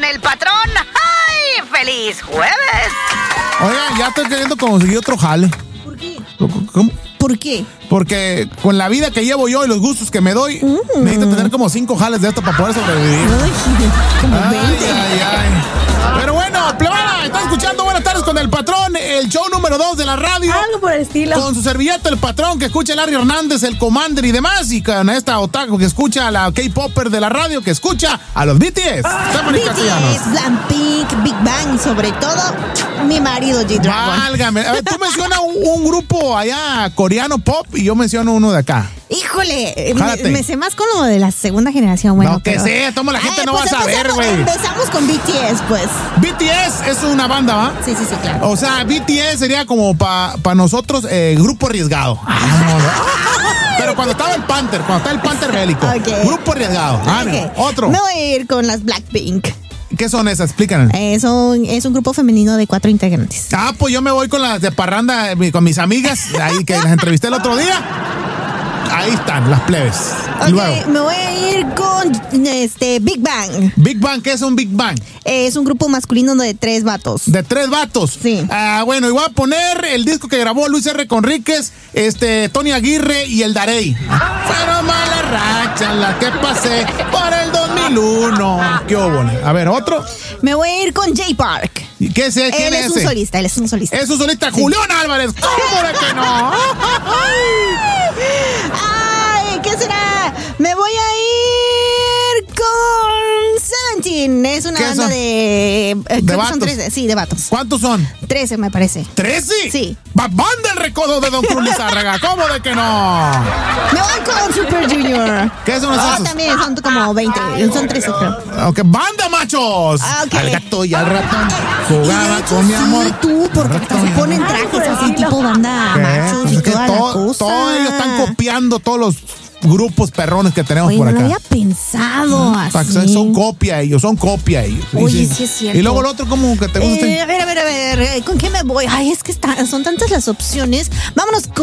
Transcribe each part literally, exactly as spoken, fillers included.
el patrón. ¡Ay, feliz jueves! Oigan, ya estoy queriendo conseguir otro jale. ¿Por qué? ¿Cómo? ¿Por qué? Porque con la vida que llevo yo y los gustos que me doy, mm. necesito tener como cinco jales de esto para poder sobrevivir. Ay, como ay, veinte. Ay, ay. Pero bueno, plebada, está escuchando Buenas Tardes con el Patrón, el show número dos de la radio. Algo por el estilo. Con su servilleta, el Patrón, que escucha Larry Hernández, el Commander y demás. Y con esta otaku que escucha a la K-Popper de la radio, que escucha a los B T S. Ah, B T S, Blackpink, Big Bang y sobre todo, mi marido G-Dragon. Válgame. A ver, tú mencionas un, un grupo allá coreano pop y yo menciono uno de acá. Híjole, me, me sé más con lo de la segunda generación. Bueno, no, que pero... sé, toma la gente. Ay, no pues va a saber, güey. Empezamos con B T S, pues. B T S es una banda, ¿va? Sí, sí, sí, claro. O sea, B T S sería como para pa nosotros eh, grupo arriesgado. Pero cuando estaba el Panther, cuando estaba el Panther bélico. Okay. Grupo arriesgado. Ah, okay. Otro. Me voy a ir con las Blackpink. ¿Qué son esas? Explícanos. Eh, son, es un grupo femenino de cuatro integrantes. Ah, pues yo me voy con las de parranda, con mis amigas, ahí que las entrevisté el otro día. Ahí están, las plebes. Ok, luego me voy a ir con este Big Bang. Big Bang, ¿qué es un Big Bang? Eh, es un grupo masculino de tres vatos. ¿De tres vatos? Sí. Ah, bueno, y voy a poner el disco que grabó Luis R. Conríquez, este, Tony Aguirre y el Darey. Fueron malas rachas las que pasé por el dos mil uno. ¿Qué óvole? A ver, ¿otro? Me voy a ir con Jay Park. ¿Y qué es? ¿Quién él es es ese? un solista, él es un solista. Es un solista, sí. Julián Álvarez. ¿Cómo de que no? Ay, ¿qué será? Me voy a ir con Seventeen. Es una banda son? de... Eh, ¿De vatos? Son trece, sí, de vatos. ¿Cuántos son? Trece, me parece. ¿Trece? Sí. Banda el recodo de Don Cruz Lizárraga. ¿Cómo de que no? Me voy con Super Junior. ¿Qué son esos? Ah, también son como veinte. Son trece, creo. Ok, banda, machos. Ah, okay. Al gato y al ratón jugaba con mi amor. Sí, tú, porque hasta se ponen trajes así tipo banda ¿Qué? machos Pues y es que toda todo, la cosa. Todos ellos están copiando todos los grupos perrones que tenemos. Oye, por no acá. lo había pensado así. Son copia ellos, son copia ellos. Oye, sí, sí es cierto. Y luego el otro, ¿cómo que te gusta? Eh, a ver, a ver, a ver, ¿con qué me voy? Ay, es que está, son tantas las opciones. Vámonos con...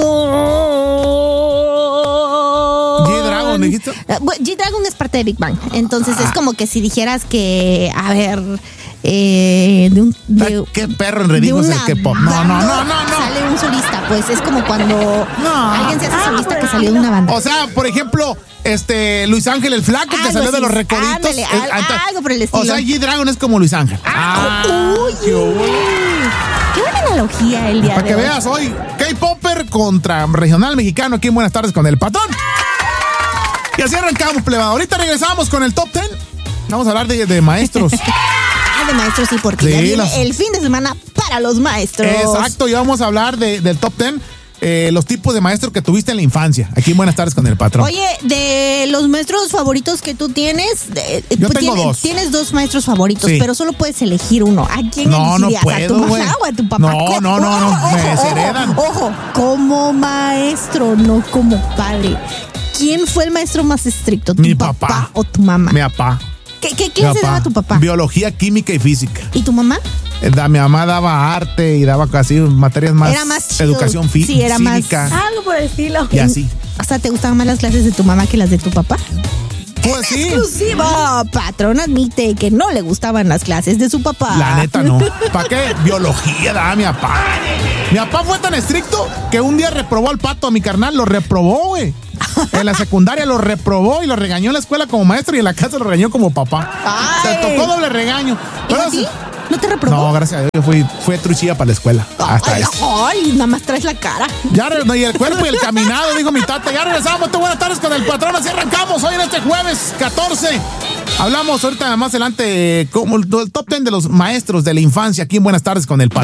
G-Dragon, ¿dijiste? G-Dragon es parte de Big Bang. Entonces ah. es como que si dijeras que, a ver... Eh, de un, de, ¿Qué perro en ridículo es el K-pop? No, no, no, no, no. Sale un solista, pues es como cuando no. alguien se hace solista que salió de una banda. O sea, por ejemplo, este Luis Ángel el Flaco, algo que salió sí, de los Recoditos. Ándale, eh, al, algo por el estilo. O sea, G-Dragon es como Luis Ángel. Ah, ah uy, qué, qué buena analogía el día Para de que hoy. veas hoy, K-Popper contra regional mexicano aquí en Buenas Tardes con el Patrón. Y así arrancamos, plebado. Ahorita regresamos con el Top Ten. Vamos a hablar de, de maestros. De maestros, sí, porque sí, ya viene las... el fin de semana para los maestros. Exacto, y vamos a hablar de, del top ten, eh, los tipos de maestros que tuviste en la infancia. Aquí en Buenas Tardes con el Patrón. Oye, de los maestros favoritos que tú tienes, de, yo tengo tienes, dos. Tienes dos maestros favoritos, sí. Pero solo puedes elegir uno. ¿A quién no, elegirías? No puedo, ¿A tu mamá o a tu papá? No, no, no, no, ojo, me ojo, desheredan. Ojo, ojo, como maestro, no como padre. ¿Quién fue el maestro más estricto? ¿Tu Mi papá, papá o tu mamá? Mi papá. ¿Qué, qué clase daba tu papá? Biología, química y física. ¿Y tu mamá? Mi mamá daba arte y daba casi materias más. Era más chido. Educación física. Sí, era cívica, más. Algo por el estilo. Y así. O sea, ¿te gustaban más las clases de tu mamá que las de tu papá? Pues sí. Exclusiva. Patrón admite que no le gustaban las clases de su papá. La neta no. ¿Para qué? Biología daba mi papá. Mi papá fue tan estricto que un día reprobó al Pato, a mi carnal. Lo reprobó, güey. En la secundaria lo reprobó y lo regañó en la escuela como maestro y en la casa lo regañó como papá. Ay. Se tocó doble regaño. Pero ¿y a ti? ¿No te reprobó? No, gracias a Dios. Yo fui, fui truchilla para la escuela. Hasta ay, eso. Ay, nada más traes la cara. Ya, y el cuerpo y el caminado, dijo mi tata. Ya regresamos. Buenas tardes con el Patrón. Así arrancamos hoy en este jueves catorce. Hablamos ahorita más adelante como el, el top ten de los maestros de la infancia aquí en Buenas Tardes con el Patrón.